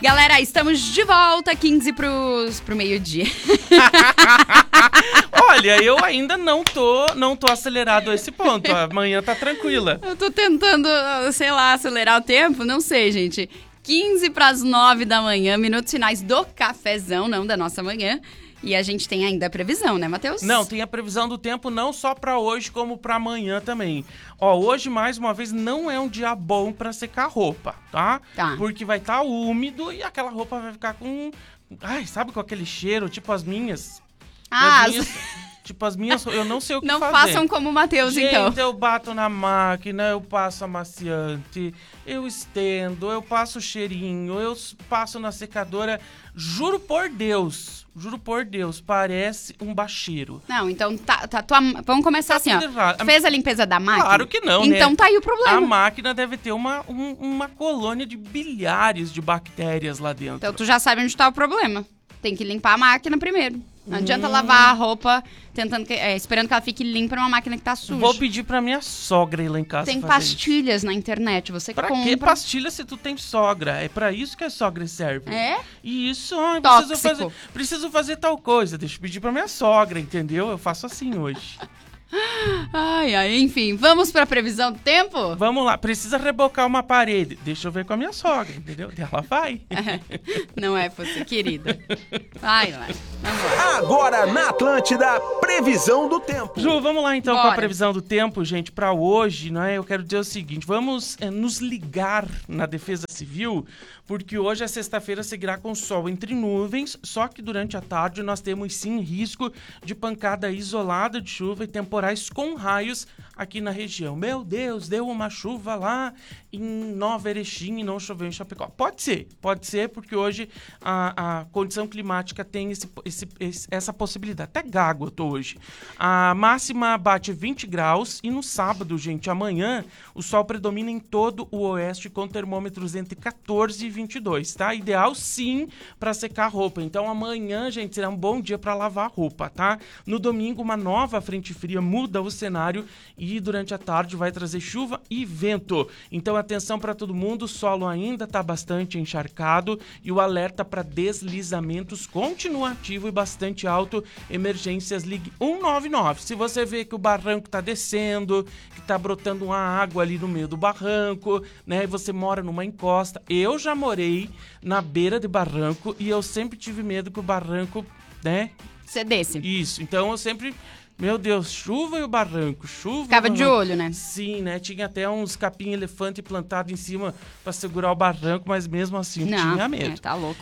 Galera, estamos de volta, 15 pro meio-dia. Olha, eu ainda não tô acelerado a esse ponto. Amanhã tá tranquila. Eu tô tentando, sei lá, acelerar o tempo, não sei, gente. 15 para as 9 da manhã, minutos finais do cafezão, não da nossa manhã. E a gente tem ainda a previsão, né, Matheus? Não, tem a previsão do tempo não só pra hoje, como pra amanhã também. Ó, hoje, mais uma vez, não é um dia bom pra secar roupa, tá? Porque vai estar úmido e aquela roupa vai ficar com... Ai, sabe, com aquele cheiro, tipo as minhas. Tipo as minhas, eu não sei o que fazer. Não façam como o Matheus, então. Gente, eu bato na máquina, eu passo amaciante, eu estendo, eu passo cheirinho, eu passo na secadora. Juro por Deus, parece um bacheiro. Não, então vamos começar assim, ó. Fez a limpeza da máquina? Claro que não, então, né? Tá aí o problema. A máquina deve ter uma colônia de bilhares de bactérias lá dentro. Então tu já sabe onde tá o problema. Tem que limpar a máquina primeiro. Não adianta lavar a roupa esperando que ela fique limpa numa máquina que tá suja. Vou pedir pra minha sogra ir lá em casa Tem fazer pastilhas na internet, você pra compra. Pra que pastilha se tu tem sogra? É pra isso que a sogra serve. É? Isso, Tóxico. Preciso fazer tal coisa. Deixa eu pedir pra minha sogra, entendeu? Eu faço assim hoje. Ai, enfim, vamos pra previsão do tempo? Vamos lá, precisa rebocar uma parede. Deixa eu ver com a minha sogra, entendeu? Ela vai. Não é você, querida. Vai lá, vamos lá. Agora na Atlântida, previsão do tempo. Ju, vamos lá então Bora. com a previsão do tempo, gente, pra hoje, né? Eu quero dizer o seguinte, vamos nos ligar na Defesa Civil, porque hoje a sexta-feira seguirá com sol entre nuvens, só que durante a tarde nós temos sim risco de pancada isolada de chuva e temporais com raios aqui na região. Meu Deus, deu uma chuva lá em Nova Erechim e não choveu em Chapecó. Pode ser, porque hoje a condição climática tem essa possibilidade. Até gago eu tô hoje. A máxima bate 20 graus e no sábado, gente, amanhã, o sol predomina em todo o oeste com termômetros entre 14 e 22, tá? Ideal sim para secar roupa. Então amanhã, gente, será um bom dia para lavar roupa, tá? No domingo, uma nova frente fria muda o cenário e durante a tarde vai trazer chuva e vento. Então atenção para todo mundo, o solo ainda está bastante encharcado e o alerta para deslizamentos continua ativo e bastante alto. Emergências, ligue 199. Se você vê que o barranco está descendo, que está brotando uma água ali no meio do barranco, né? E você mora numa encosta. Eu já morei na beira de barranco e eu sempre tive medo que o barranco, né? Cedesse. Isso, então eu sempre... Meu Deus, chuva e o barranco, chuva. Ficava de olho, né? Sim, né? Tinha até uns capim-elefante plantado em cima pra segurar o barranco, mas mesmo assim tinha medo. Tá louco.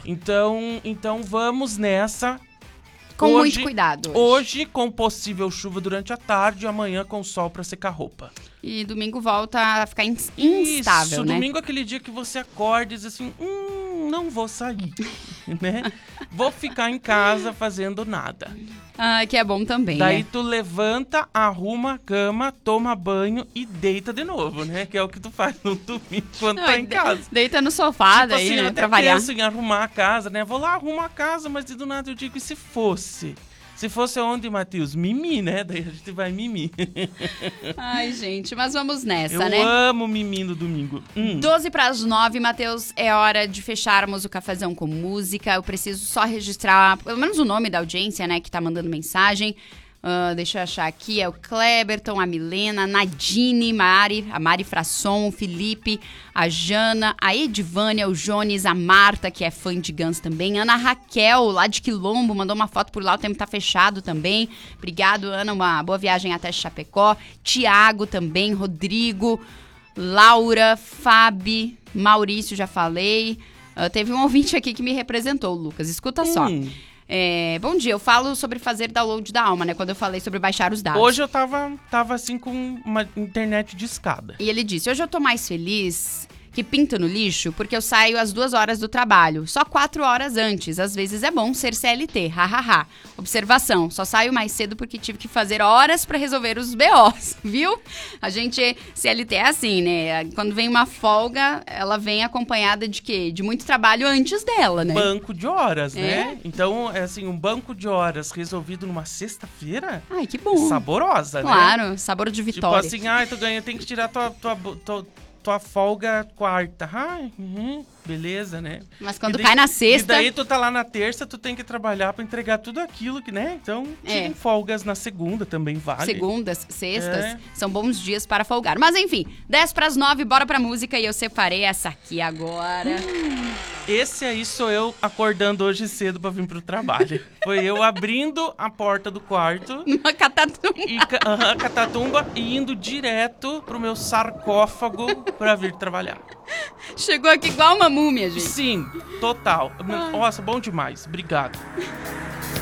Então vamos nessa. Com muito cuidado. Hoje, com possível chuva durante a tarde, amanhã com sol pra secar roupa. E domingo volta a ficar instável, Isso, né? domingo é aquele dia que você acorda e diz assim, não vou sair, né? Vou ficar em casa fazendo nada. Ah, que é bom também, Daí né? tu levanta, arruma a cama, toma banho e deita de novo, né? Que é o que tu faz no domingo quando tá em casa. Deita no sofá, Tipo daí, assim, né? eu até Pra variar. penso em arrumar a casa, né? Vou lá arrumar a casa, mas do nada eu digo, e se fosse? Se fosse onde, Matheus? Mimi, né? Daí a gente vai mimi. Ai, gente, mas vamos nessa, né? Eu amo mimi no domingo. 12 para as 9, Matheus, é hora de fecharmos o cafezão com música. Eu preciso só registrar, pelo menos o nome da audiência, né, que tá mandando mensagem. Deixa eu achar aqui, é o Kleberton, a Milena, a Nadine, a Mari Frasson, o Felipe, a Jana, a Edivânia, o Jones, a Marta, que é fã de Guns também, Ana Raquel, lá de Quilombo, mandou uma foto por lá, o tempo tá fechado também. Obrigado, Ana, uma boa viagem até Chapecó. Tiago também, Rodrigo, Laura, Fabi, Maurício, já falei. Teve um ouvinte aqui que me representou, Lucas, escuta só. Bom dia, eu falo sobre fazer download da alma, né? Quando eu falei sobre baixar os dados. Hoje eu tava assim com uma internet de escada. E ele disse, hoje eu tô mais feliz que pinto no lixo porque eu saio às 2 horas do trabalho, só 4 horas antes. Às vezes é bom ser CLT, hahaha. Observação, só saio mais cedo porque tive que fazer horas pra resolver os BOs, viu? A gente, CLT é assim, né? Quando vem uma folga, ela vem acompanhada de quê? De muito trabalho antes dela, né? Banco de horas, né? Então, é assim, um banco de horas resolvido numa sexta-feira. Ai, que bom. Saborosa, né? Claro, sabor de vitória. Tipo assim, tu ganha, tem que tirar tua folga quarta. Ai, beleza, né? Mas quando cai na sexta... E daí tu tá lá na terça, tu tem que trabalhar pra entregar tudo aquilo que, né? Então, tirem folgas na segunda também vale. Segundas, sextas, são bons dias para folgar. Mas enfim, 10:09, bora pra música e eu separei essa aqui agora. Esse aí sou eu acordando hoje cedo pra vir pro trabalho. Foi eu abrindo a porta do quarto... Uma catatumba. Catatumba e indo direto pro meu sarcófago pra vir trabalhar. Chegou aqui igual uma múmia, gente. Sim, total. Nossa, bom demais. Obrigado.